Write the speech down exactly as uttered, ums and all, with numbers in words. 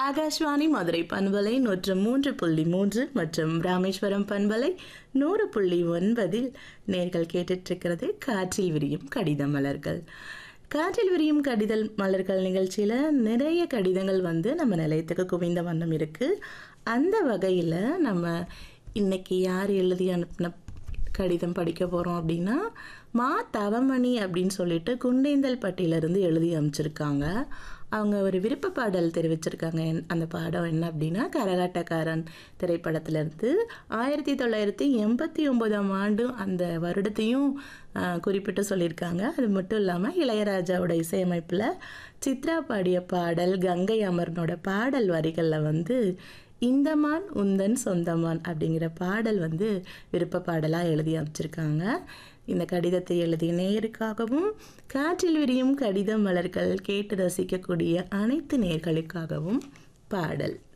ஆகாஷ்வாணி மதுரை பண்பலை நூற்று மூன்று புள்ளி மூன்று மற்றும் ராமேஸ்வரம் பண்பலை நூறு புள்ளி ஒன்பதில் நேர்கள் கேட்டுட்ருக்கிறது காற்றில் விரியும் கடித மலர்கள். காற்றில் விரியும் கடிதல் மலர்கள் நிகழ்ச்சியில் நிறைய கடிதங்கள் வந்து நம்ம நிலையத்துக்கு குவிந்த வண்ணம் இருக்குது. அந்த வகையில் நம்ம இன்னைக்கு யார் எழுதி அனுப்பின கடிதம் படிக்க போகிறோம் அப்படின்னா, மா தவமணி அப்படின்னு சொல்லிட்டு குண்டேந்தல் பட்டியிலிருந்து எழுதி அமைச்சிருக்காங்க. அவங்க ஒரு விருப்ப பாடல் தெரிவிச்சிருக்காங்க. அந்த பாடம் என்ன அப்படின்னா, கரகாட்டக்காரன் திரைப்படத்திலேருந்து ஆயிரத்தி தொள்ளாயிரத்தி எண்பத்தி ஒம்போதாம் ஆண்டு அந்த வருடத்தையும் குறிப்பிட்டு சொல்லியிருக்காங்க. அது மட்டும் இல்லாமல் இளையராஜாவோட இசையமைப்பில் சித்ரா பாடிய பாடல் கங்கை அமரனோட பாடல் வரிகளில் வந்து இந்தமான் உந்தன் சொந்தமான் அப்படிங்கிற பாடல் வந்து விருப்ப பாடலாக எழுதி அமைச்சிருக்காங்க. இந்த கடிதத்தை எழுதிய நேயருக்காகவும் காற்றில் விரியும் கடித மலர்கள் கேட்டு ரசிக்கக்கூடிய அனைத்து நேயர்களுக்காகவும் பாடல்.